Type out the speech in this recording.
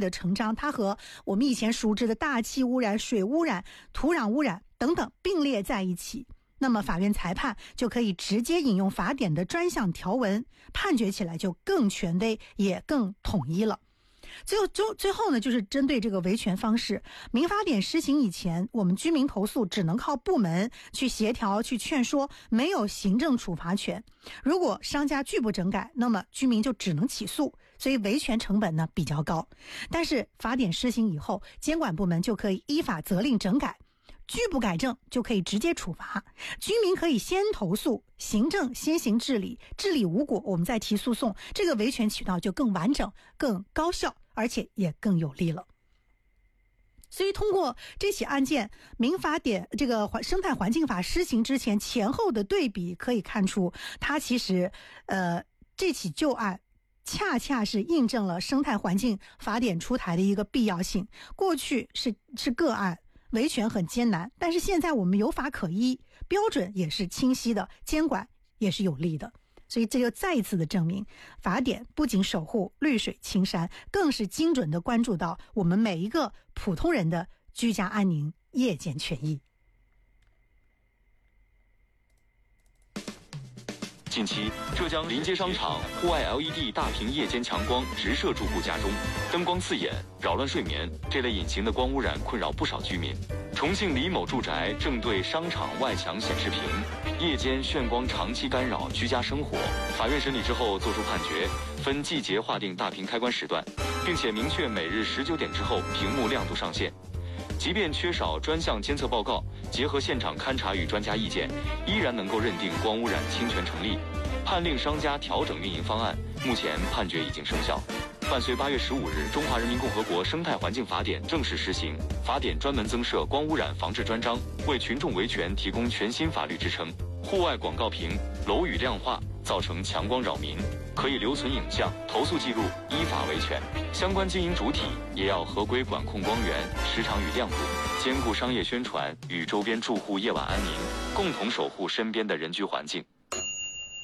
的成章，它和我们以前熟知的大气污染、水污染、土壤污染等等并列在一起，那么法院裁判就可以直接引用法典的专项条文，判决起来就更权威也更统一了。最后呢，就是针对这个维权方式，民法典施行以前，我们居民投诉只能靠部门去协调、去劝说，没有行政处罚权。如果商家拒不整改，那么居民就只能起诉，所以维权成本呢比较高。但是法典施行以后，监管部门就可以依法责令整改，拒不改正就可以直接处罚，居民可以先投诉，行政先行治理，治理无果我们再提诉讼，这个维权渠道就更完整、更高效，而且也更有利了。所以通过这起案件，民法典这个生态环境法施行之前前后的对比，可以看出它其实这起旧案恰恰是印证了生态环境法典出台的一个必要性。过去是个案，维权很艰难，但是现在我们有法可依，标准也是清晰的，监管也是有力的。所以这就再一次的证明，法典不仅守护绿水青山，更是精准的关注到我们每一个普通人的居家安宁、夜间权益。 近期，浙江临街商场户外 LED 大屏夜间强光直射住户家中，灯光刺眼，扰乱睡眠。这类隐形的光污染困扰不少居民。重庆李某住宅正对商场外墙显示屏，夜间眩光长期干扰居家生活。法院审理之后作出判决，分季节划定大屏开关时段，并且明确每日19点之后屏幕亮度上限。即便缺少专项监测报告，结合现场勘查与专家意见，依然能够认定光污染侵权成立，判令商家调整运营方案。目前判决已经生效。伴随8月15日《中华人民共和国生态环境法典》正式施行，法典专门增设光污染防治专章，为群众维权提供全新法律支撑。户外广告屏、楼宇亮化造成强光扰民，可以留存影像、投诉记录，依法维权。相关经营主体也要合规管控光源、时长与亮度，兼顾商业宣传与周边住户夜晚安宁，共同守护身边的人居环境。